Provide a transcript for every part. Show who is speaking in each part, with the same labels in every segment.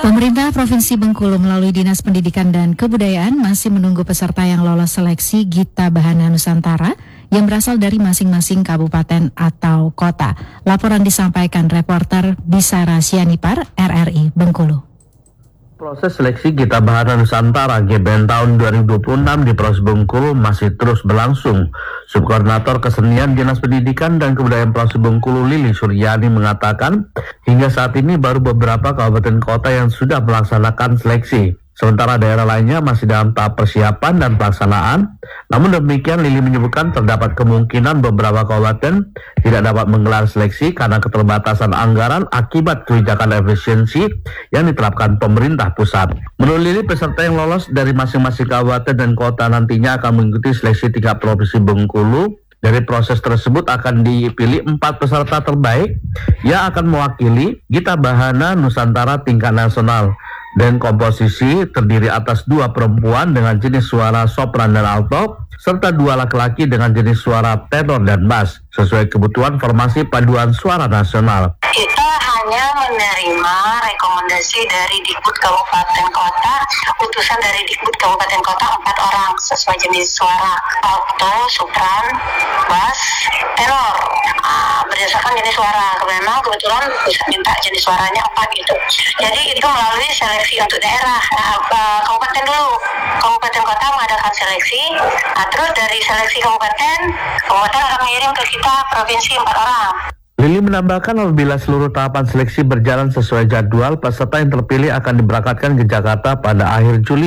Speaker 1: Pemerintah Provinsi Bengkulu melalui Dinas Pendidikan dan Kebudayaan masih menunggu peserta yang lolos seleksi Gita Bahana Nusantara yang berasal dari masing-masing kabupaten atau kota. Laporan disampaikan reporter Bisara Sianipar, RRI Bengkulu.
Speaker 2: Proses seleksi Gita Bahana Nusantara GBN tahun 2026 di Provinsi Bengkulu masih terus berlangsung. Subkoordinator Kesenian Dinas Pendidikan dan Kebudayaan Provinsi Bengkulu Lili Suryani mengatakan, hingga saat ini baru beberapa kabupaten kota yang sudah melaksanakan seleksi. Sementara daerah lainnya masih dalam tahap persiapan dan pelaksanaan. Namun demikian, Lili menyebutkan terdapat kemungkinan beberapa kabupaten tidak dapat menggelar seleksi karena keterbatasan anggaran akibat kebijakan efisiensi yang diterapkan pemerintah pusat. Menurut Lili, peserta yang lolos dari masing-masing kabupaten dan kota nantinya akan mengikuti seleksi tingkat Provinsi Bengkulu. Dari proses tersebut akan dipilih 4 peserta terbaik yang akan mewakili Gita Bahana Nusantara tingkat nasional. Dan komposisi terdiri atas 2 perempuan dengan jenis suara sopran dan alto, serta 2 laki-laki dengan jenis suara tenor dan bass, sesuai kebutuhan formasi paduan suara nasional.
Speaker 3: Kita hanya menerima rekomendasi dari Dikbud Kabupaten Kota, utusan dari Dikbud Kabupaten Kota 4 orang sesuai jenis suara, alto, sopran, bass, tenor. Berdasarkan jenis suara, memang kebetulan bisa minta jenis suaranya 4 gitu. Jadi itu melalui seleksi untuk daerah. Kabupaten dulu, kabupaten kota mengadakan seleksi. Terus dari seleksi kabupaten akan mengirim ke kita provinsi 4 orang.
Speaker 2: Lili menambahkan apabila seluruh tahapan seleksi berjalan sesuai jadwal, peserta yang terpilih akan diberangkatkan ke Jakarta pada akhir Juli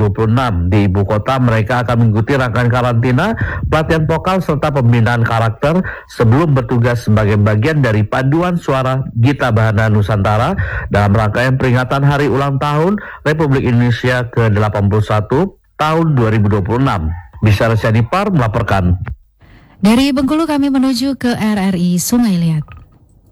Speaker 2: 2026. Di ibu kota, mereka akan mengikuti rangkaian karantina, pelatihan vokal, serta pembinaan karakter sebelum bertugas sebagai bagian dari paduan suara Gita Bahana Nusantara dalam rangkaian peringatan Hari Ulang Tahun Republik Indonesia ke-81 tahun 2026. Bisara Sianipar melaporkan.
Speaker 1: Dari Bengkulu kami menuju ke RRI Sungai Liat.